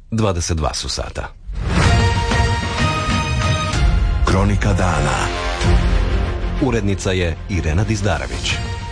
22 su sata. Kronika dana. Urednica je Irena Dizdarević.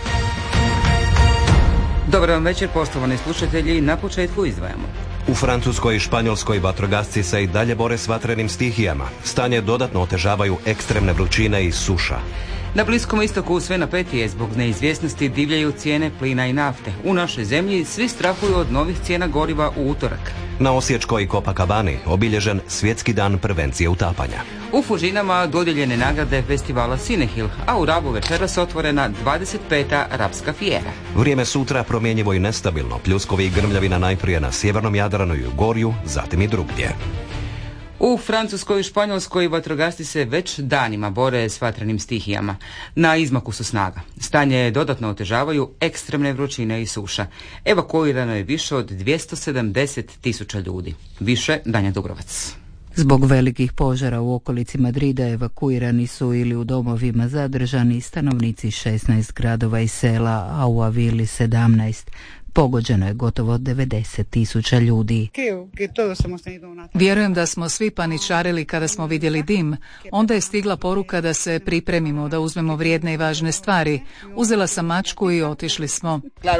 Dobar vam večer, poštovani slušatelji. Na početku izdvajamo. U Francuskoj i Španjolskoj vatrogasci se i dalje bore s vatrenim stihijama. Stanje dodatno otežavaju ekstremne vrućine i suša. Na Bliskom istoku sve napetije zbog neizvjesnosti divljaju cijene plina i nafte. U našoj zemlji svi strahuju od novih cijena goriva u utorak. Na Osječkoj i Copacabani obilježen Svjetski dan prevencije utapanja. U Fužinama dodijeljene nagrade festivala Cinehil, a u Rabu večeras otvorena 25. Rapska fijera. Vrijeme sutra promjenjivo i nestabilno, pljuskovi i grmljavina najprije na sjevernom Jadranu i u Gorju, zatim i drugdje. U Francuskoj i Španjolskoj vatrogasci se već danima bore s vatrenim stihijama. Na izmaku su snaga. Stanje dodatno otežavaju ekstremne vrućine i suša. Evakuirano je više od 270.000 ljudi. Više Danja Dubrovac. Zbog velikih požara u okolici Madrida evakuirani su ili u domovima zadržani stanovnici 16 gradova i sela, a u Avili 17. Pogođeno je gotovo 90.000 ljudi. Vjerujem da smo svi paničarili kada smo vidjeli dim. Onda je stigla poruka da se pripremimo, da uzmemo vrijedne i važne stvari. Uzela sam mačku i otišli smo.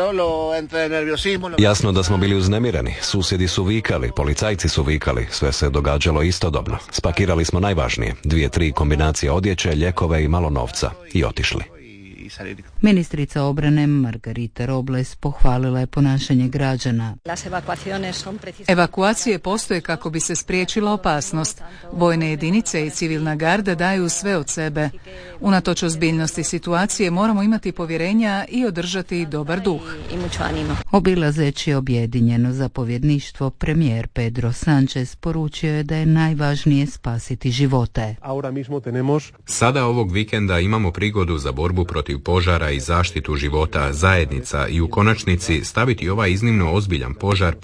Jasno da smo bili uznemireni. Susjedi su vikali, policajci su vikali. Sve se događalo istodobno. Spakirali smo najvažnije. 2-3 kombinacije odjeće, lijekove i malo novca. I otišli. Ministrica obrane Margarita Robles pohvalila je ponašanje građana. Evakuacije postoje kako bi se spriječila opasnost. Vojne jedinice i civilna garda daju sve od sebe. Unatoč ozbiljnosti situacije moramo imati povjerenja i održati dobar duh. Obilazeći objedinjeno zapovjedništvo, premijer Pedro Sánchez poručio je da je najvažnije spasiti živote. Sada ovog vikenda imamo prigodu za borbu protiv požara i zaštitu života zajednica i u konačnici staviti ovaj iznimno ozbiljan požar